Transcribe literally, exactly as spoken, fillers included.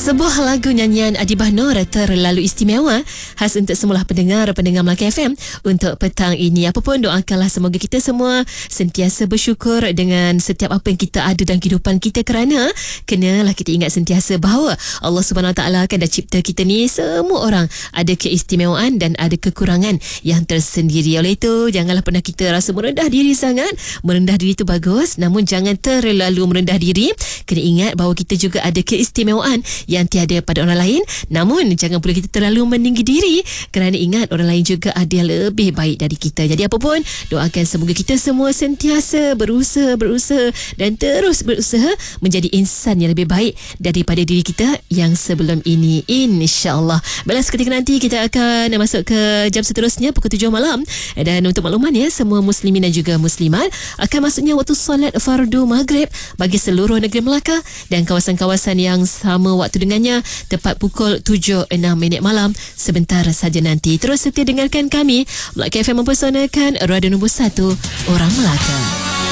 Sebuah lagu nyanyian Adibah Noor terlalu istimewa khas untuk semua pendengar-pendengar Melaka F M untuk petang ini. Apapun, doakanlah semoga kita semua sentiasa bersyukur dengan setiap apa yang kita ada dalam kehidupan kita, kerana kenalah kita ingat sentiasa bahawa Allah Subhanahu Wa Taala kan dah cipta kita ni, semua orang ada keistimewaan dan ada kekurangan yang tersendiri. Oleh itu, janganlah pernah kita rasa merendah diri sangat. Merendah diri itu bagus, namun jangan terlalu merendah diri. Kena ingat bahawa kita juga ada keistimewaan yang tiada pada orang lain. Namun jangan pula kita terlalu meninggi diri, kerana ingat orang lain juga ada yang lebih baik dari kita. Jadi apa pun, doakan semoga kita semua sentiasa berusaha berusaha dan terus berusaha menjadi insan yang lebih baik daripada diri kita yang sebelum ini, insya-Allah. Baiklah, seketika nanti kita akan masuk ke jam seterusnya pukul tujuh malam. Dan untuk makluman ya, semua muslimin dan juga muslimat, akan masuknya waktu solat fardu maghrib bagi seluruh negeri Melaka dan kawasan-kawasan yang sama waktu dengannya tepat pukul tujuh enam minit malam sebentar saja nanti. Terus setia dengarkan kami, Melaka F M mempersonakan radio nombor satu Orang Melaka.